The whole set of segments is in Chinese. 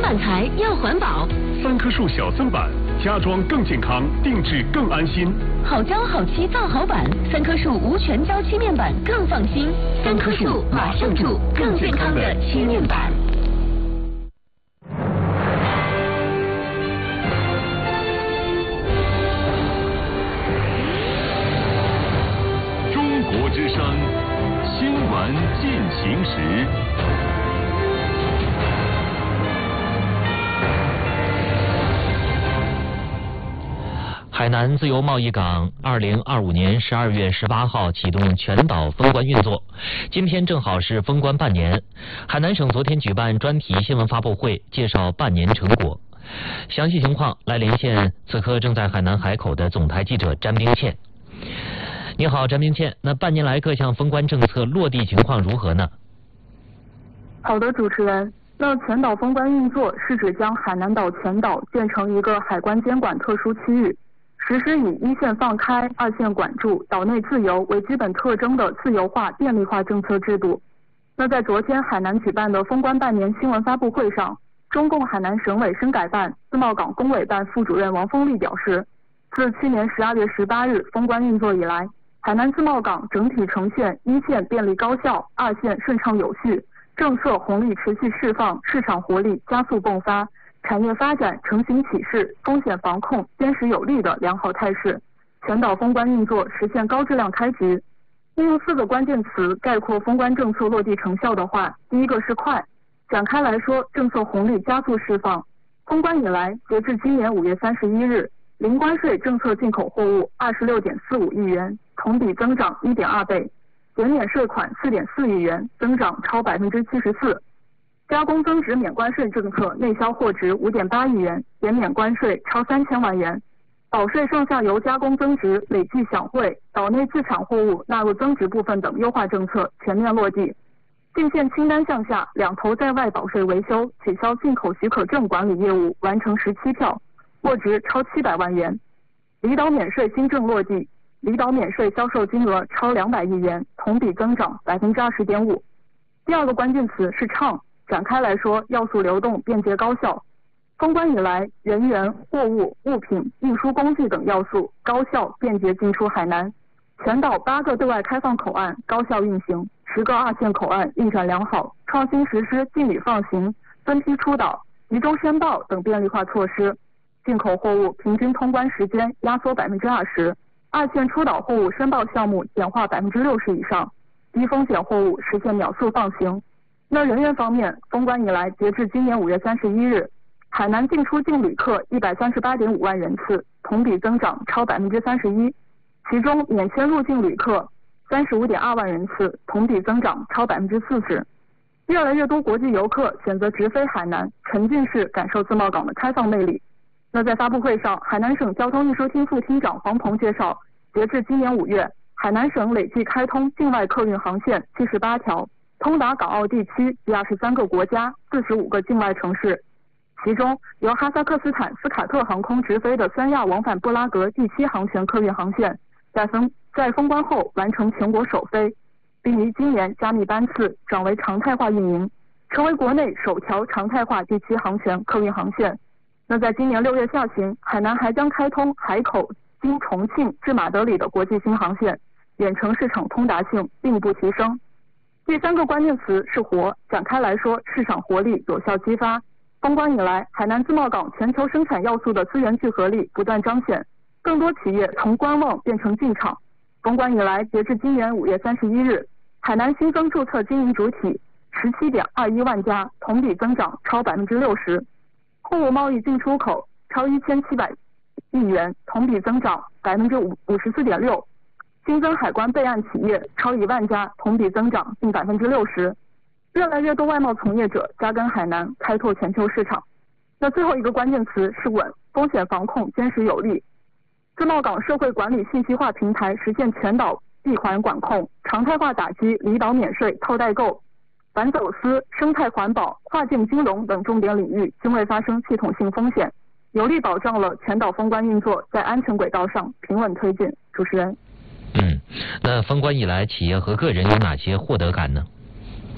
板材要环保 ，3棵树小森板，家装更健康，定制更安心。 好胶好漆造好板，3棵树无全胶漆面板更放心。3棵树马上住更健康的漆面板。 中国之声新闻进行时。 海南自由贸易港2025年12月18号启动全岛封关运作，今天正好是封关半年。海南省昨天举办专题新闻发布会，介绍半年成果。详细情况来连线此刻正在海南海口的总台记者詹冰倩。你好，詹冰倩。那半年来各项封关政策落地情况如何呢？ 好的，主持人。那全岛封关运作是指将海南岛全岛建成一个海关监管特殊区域，实施以一线放开、二线管住、岛内自由为基本特征的自由化、便利化政策制度。那在昨天海南举办的封关半年新闻发布会上，中共海南省委生改办自贸港工委办副主任王峰利表示，自去年12月18日封关运作以来，海南自贸港整体呈现一线便利高效、二线顺畅有序、政策红利持续释放、市场活力加速迸发、产业发展成型起势、风险防控坚实有力的良好态势，全岛封关运作实现高质量开局。用4个关键词概括封关政策落地成效的话，第一个是快。展开来说，政策红利加速释放。封关以来，截至今年5月31日，零关税政策进口货物26.45亿元，同比增长1.2倍。减免税款4.4亿元，增长超74%。加工增值免关税政策内销货值5.8亿元，减免关税超3000万元。保税上下游加工增值累计享惠、岛内自产货物纳入增值部分等优化政策全面落地。进线清单项下，2头在外保税维修、取消进口许可证管理业务完成17票，货值超700万元。离岛免税新政落地。离岛免税销售金额超200亿元，同比增长20.5%。第二个关键词是畅，展开来说，要素流动便捷高效。封关以来，人员、货物、物品、运输工具等要素高效便捷进出海南。全岛8个对外开放口岸高效运行，10个二线口岸运转良好，创新实施禁旅放行、分批出岛、集中申报等便利化措施。进口货物平均通关时间压缩20%。二线出岛货物申报项目简化60%以上，低风险货物实现秒速放行。那人员方面，封关以来，截至今年5月31日，海南进出境旅客138.5万人次，同比增长超31%，其中免签入境旅客35.2万人次，同比增长超40%。越来越多国际游客选择直飞海南，沉浸式感受自贸港的开放魅力。那在发布会上，海南省交通运输厅副厅长黄鹏介绍，截至今年5月，海南省累计开通境外客运航线78条，通达港澳地区及23个国家、45个境外城市。其中，由哈萨克斯坦斯卡特航空直飞的三亚往返布拉格第7航权客运航线，在封关后完成全国首飞，并于今年加密班次转为常态化运营，成为国内首条常态化第7航权客运航线。那在今年6月下旬，海南还将开通海口经重庆至马德里的国际新航线，远程市场通达性进一步提升。第3个关键词是活，展开来说，市场活力有效激发。封关以来，海南自贸港全球生产要素的资源聚合力不断彰显，更多企业从观望变成进场。封关以来，截至今年5月31日，海南新增注册经营主体17.21万家，同比增长超60%。货物贸易进出口超1700亿元，同比增长54.6%。新增海关备案企业超1万家，同比增长近60%。越来越多外贸从业者扎根海南，开拓全球市场。那最后一个关键词是稳，风险防控坚实有力。自贸港社会管理信息化平台实现全岛闭环管控，常态化打击离岛免税、套代购、反走私、生态环保、跨境金融等重点领域均未发生系统性风险，有力保障了全岛封关运作在安全轨道上平稳推进。主持人。 那封关以来，企业和个人有哪些获得感呢？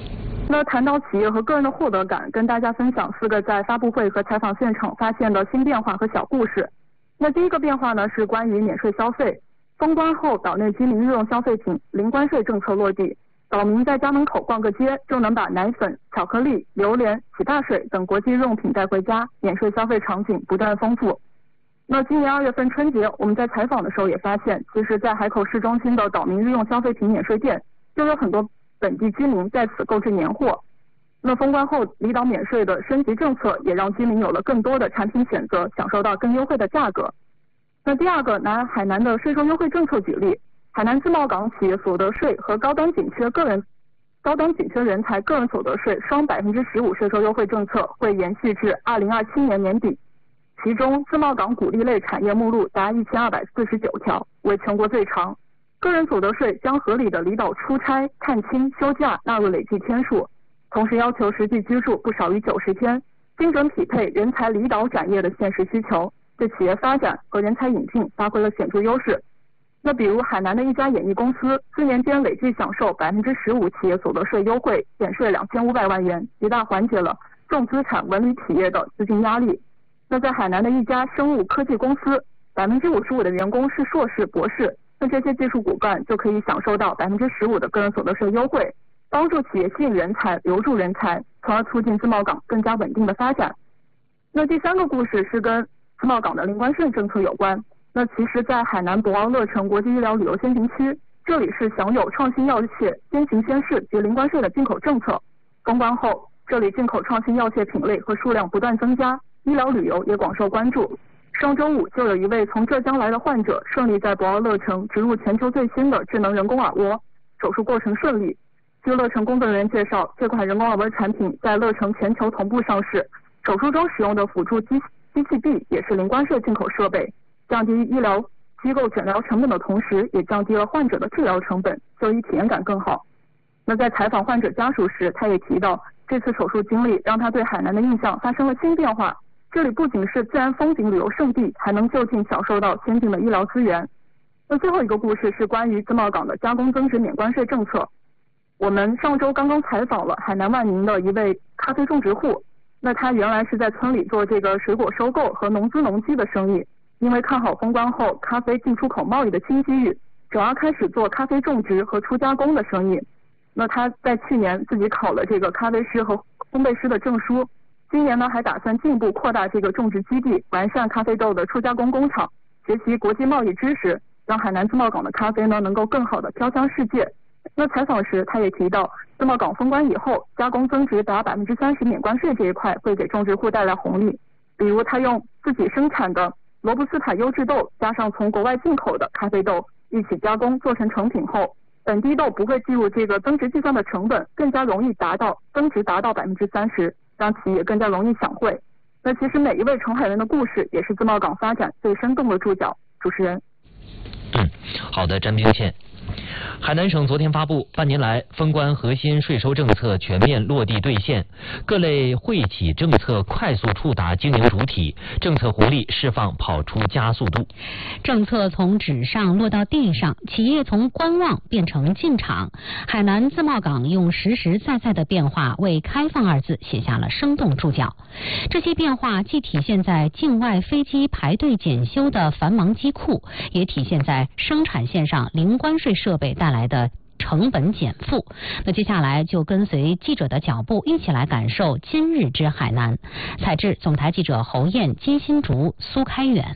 那谈到企业和个人的获得感，跟大家分享4个在发布会和采访现场发现的新变化和小故事。那第一个变化呢是关于免税消费。封关后，岛内居民日用消费品零关税政策落地，岛民在家门口逛个街就能把奶粉、巧克力、榴莲、洗发水等国际日用品带回家，免税消费场景不断丰富。那今年2月份春节，我们在采访的时候也发现，其实在海口市中心的岛民日用消费品免税店，就有很多本地居民在此购置年货。那封关后，离岛免税的升级政策也让居民有了更多的产品选择，享受到更优惠的价格。那第二个，拿海南的税收优惠政策举例，海南自贸港企业所得税和高端紧缺人才个人所得税双15%税收优惠政策会延续至2027年年底。其中，自贸港鼓励类产业目录达1249条，为全国最长。个人所得税将合理的离岛出差、探亲、休假纳入累计天数，同时要求实际居住不少于90天，精准匹配人才离岛展业的现实需求，对企业发展和人才引进发挥了显著优势。那比如海南的一家演艺公司，4年间累计享受15%企业所得税优惠，减税2500万元，极大缓解了重资产文旅企业的资金压力。那在海南的一家生物科技公司，55%的员工是硕士、博士，那这些技术骨干就可以享受到15%的个人所得税优惠，帮助企业吸引人才、留住人才，从而促进自贸港更加稳定的发展。那第3个故事是跟自贸港的零关税政策有关。那其实，在海南博鳌乐城国际医疗旅游先行区，这里是享有创新药械先行先试及零关税的进口政策。封关后，这里进口创新药械品类和数量不断增加，医疗旅游也广受关注。上周5就有一位从浙江来的患者顺利在博鳌乐城植入全球最新的智能人工耳蜗，手术过程顺利。据乐城工作人员介绍，这款人工耳蜗产品在乐城全球同步上市，手术中使用的辅助机器臂也是零关税进口设备，降低医疗机构诊疗成本的同时，也降低了患者的治疗成本，就医体验感更好。那在采访患者家属时，他也提到，这次手术经历让他对海南的印象发生了新变化。这里不仅是自然风景旅游胜地，还能就近享受到先进的医疗资源。那最后一个故事是关于自贸港的加工增值免关税政策。我们上周刚刚采访了海南万宁的一位咖啡种植户，那他原来是在村里做这个水果收购和农资农机的生意，因为看好封关后咖啡进出口贸易的新机遇，转而开始做咖啡种植和初加工的生意。那他在去年自己考了这个咖啡师和烘焙师的证书，今年呢还打算进一步扩大这个种植基地，完善咖啡豆的初加工工厂，学习国际贸易知识，让海南自贸港的咖啡呢能够更好的飘向世界。那采访时他也提到，自贸港封关以后，加工增值达30%免关税这一块会给种植户带来红利。比如他用自己生产的罗布斯塔优质豆加上从国外进口的咖啡豆一起加工做成成品后，本地豆不会计入这个增值计算的成本，更加容易增值达到30%，让企业更加容易享惠。那其实每一位澄海人的故事也是自贸港发展最生动的注脚。主持人。 好的，詹冰倩。海南省昨天发布，半年来封关核心税收政策全面落地兑现，各类惠企政策快速触达经营主体，政策活力释放跑出加速度。 政策从纸上落到地上，企业从观望变成进场。海南自贸港用实实在在的变化为开放二字写下了生动注脚。这些变化既体现在境外飞机排队检修的繁忙机库，也体现在生产线上零关税设备带来的成本减负。那接下来就跟随记者的脚步，一起来感受今日之海南。采制总台记者侯燕、金新竹、苏开远。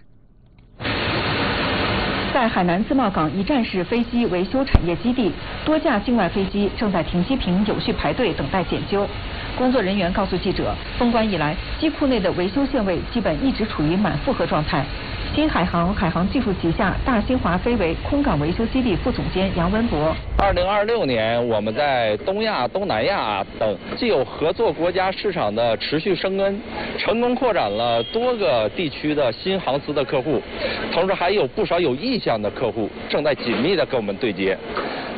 在海南自贸港一站式飞机维修产业基地，多架境外飞机正在停机坪有序排队等待检修。工作人员告诉记者，封关以来，机库内的维修线位基本一直处于满负荷状态。新海航海航技术旗下大新华飞维空港维修基地副总监杨文博 ，2026年我们在东亚、东南亚等既有合作国家市场的持续生根，成功扩展了多个地区的新航司的客户，同时还有不少有意向的客户正在紧密的跟我们对接。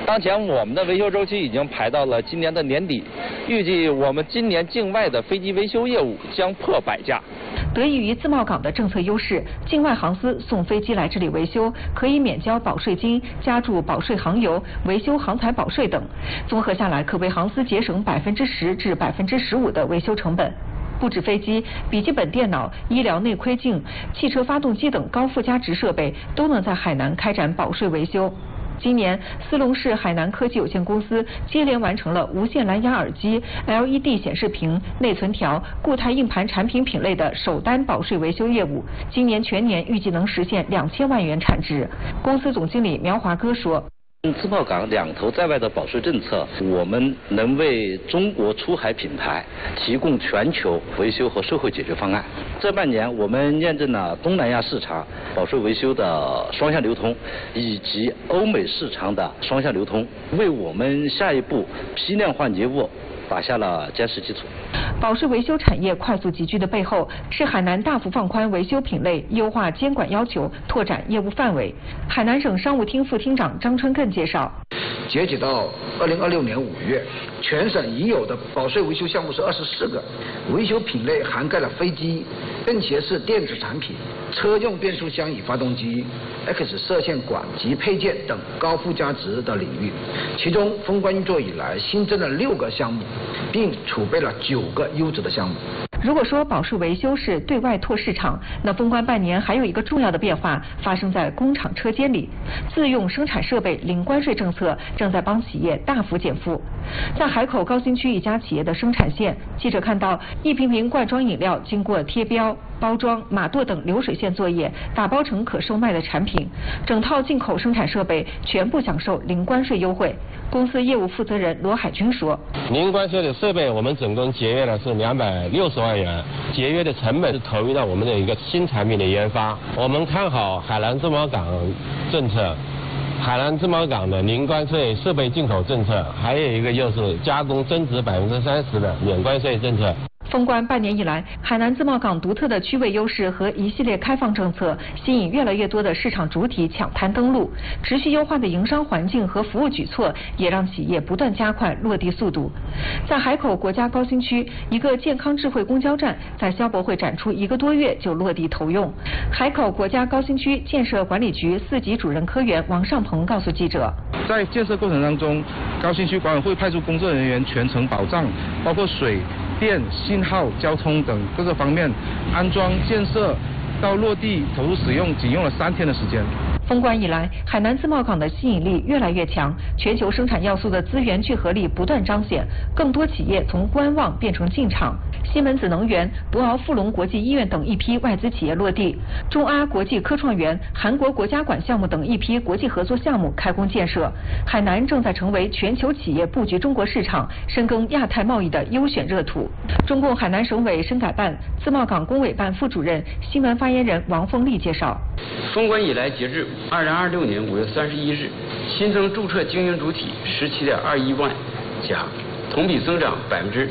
当前我们的维修周期已经排到了今年的年底，预计我们今年境外的飞机维修业务将破100架。 得益于自贸港的政策优势，境外航司送飞机来这里维修，可以免交保税金、加注保税航油、维修航材保税等，综合下来可为航司节省10%至15%的维修成本。不止飞机、笔记本电脑、医疗内窥镜、汽车发动机等高附加值设备都能在海南开展保税维修。今年，思龙市海南科技有限公司接连完成了无线蓝牙耳机、LED 显示屏、内存条、固态硬盘产品品类的首单保税维修业务，今年全年预计能实现2000万元产值。公司总经理苗华哥说。 自贸港两头在外的保税政策，我们能为中国出海品牌提供全球维修和售后解决方案。这半年，我们验证了东南亚市场保税维修的双向流通，以及欧美市场的双向流通，为我们下一步批量化业务打下了坚实基础。 保税维修产业快速集聚的背后，是海南大幅放宽维修品类、优化监管要求、拓展业务范围。海南省商务厅副厅长张春艮介绍， 截止到2026年5月，全省已有的保税维修项目是24个，维修品类涵盖了飞机、便携式电子产品、车用变速箱与发动机、X 射线管及配件等高附加值的领域。其中，封关运作以来新增了6个项目，并储备了9个优质的项目。 如果说保税维修是对外拓市场，那封关半年还有一个重要的变化发生在工厂车间里，自用生产设备零关税政策正在帮企业大幅减负。在海口高新区一家企业的生产线，记者看到一瓶瓶罐装饮料经过贴标、包装、码垛等流水线作业，打包成可售卖的产品，整套进口生产设备全部享受零关税优惠。公司业务负责人罗海军说， 零关税的设备我们总共节约了是260万元，节约的成本是投入到我们的一个新产品的研发。我们看好海南自贸港政策，海南自贸港的零关税设备进口政策，还有一个就是加工增值30%的免关税政策。 封关半年以来，海南自贸港独特的区位优势和一系列开放政策，吸引越来越多的市场主体抢滩登陆。持续优化的营商环境和服务举措，也让企业不断加快落地速度。在海口国家高新区，一个健康智慧公交站在消博会展出1个多月就落地投用。海口国家高新区建设管理局4级主任科员王尚鹏告诉记者， 在建设过程当中，高新区管委会派出工作人员全程保障，包括水、电、信号、交通等各个方面安装建设到落地投入使用，仅用了3天的时间。 封关以来，海南自贸港的吸引力越来越强，全球生产要素的资源聚合力不断彰显，更多企业从观望变成进场。西门子能源、博鳌富隆国际医院等一批外资企业落地，中阿国际科创园、韩国国家馆项目等一批国际合作项目开工建设。海南正在成为全球企业布局中国市场、深耕亚太贸易的优选热土。中共海南省委深改办自贸港工委办副主任、新闻发言人王凤丽介绍， 封关以来，截至2026年5月31日，新增注册经营主体17.21万家，同比增长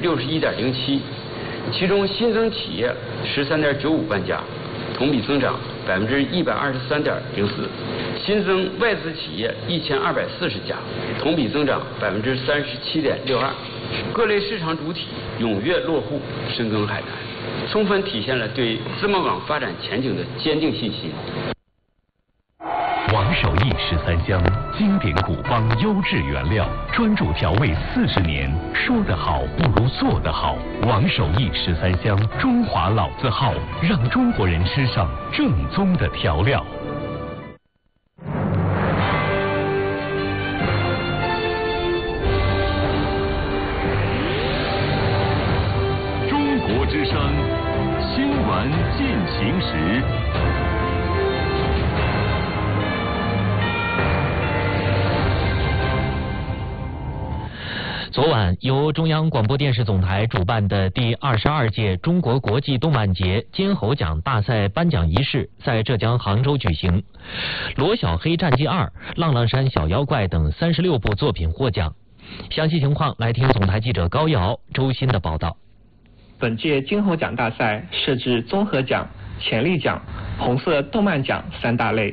61.07%，其中新增企业13.95万家，同比增长123.04%，新增外资企业1240家，同比增长37.62%。各类市场主体踊跃落户深耕海南，充分体现了对自贸港发展前景的坚定信心。 王守义13香，经典古方优质原料，专注调味40年。说得好不如做得好。王守义13香，中华老字号，让中国人吃上正宗的调料。 中国之声，新闻进行时。 昨晚，由中央广播电视总台主办的第22届中国国际动漫节金猴奖大赛颁奖仪式在浙江杭州举行。罗小黑战记2、浪浪山小妖怪等36部作品获奖。详细情况来听总台记者高瑶、周鑫的报道。 本届金猴奖大赛设置综合奖、潜力奖、红色动漫奖3大类。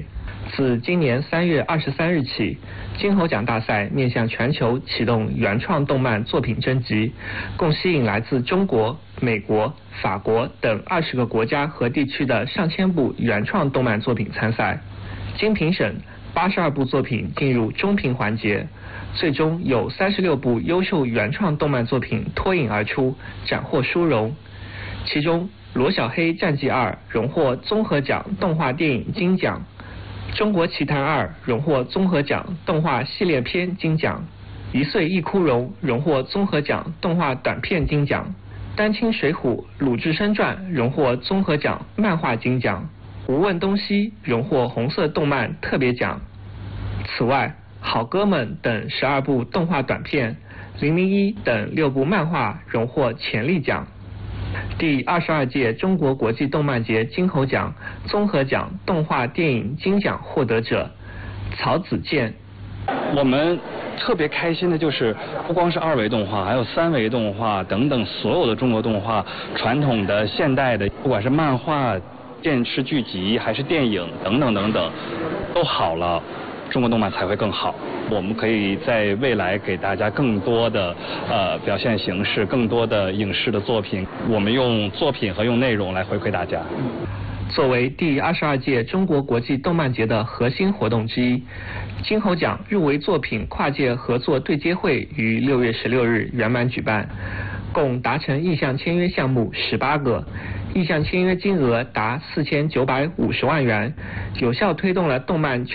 自今年3月23日起，金猴奖大赛面向全球启动原创动漫作品征集，共吸引来自中国、美国、法国等20个国家和地区的上千部原创动漫作品参赛。经评审，82部作品进入中评环节，最终有36部优秀原创动漫作品脱颖而出，斩获殊荣。其中，《罗小黑战记2》荣获综合奖动画电影金奖，《中国奇谭2》荣获综合奖动画系列片金奖，《1岁1枯荣》荣获综合奖动画短片金奖，《丹青水浒鲁智深传》荣获综合奖漫画金奖，《无问东西》荣获红色动漫特别奖。此外，《好哥们》等12部动画短片，《001》等6部漫画荣获潜力奖。第22届中国国际动漫节金猴奖综合奖动画电影金奖获得者曹子健。 我们特别开心的就是不光是2维动画，还有3维动画等等，所有的中国动画，传统的、现代的，不管是漫画、电视剧集还是电影等等等等，都好了，中国动漫才会更好。我们可以在未来给大家更多的表现形式，更多的影视的作品，我们用作品和用内容来回馈大家。 作为第22届中国国际动漫节的核心活动之一，金猴奖入围作品跨界合作对接会于6月16日圆满举办，共达成意向签约项目18个，意向签约金额达4950万元，有效推动了动漫全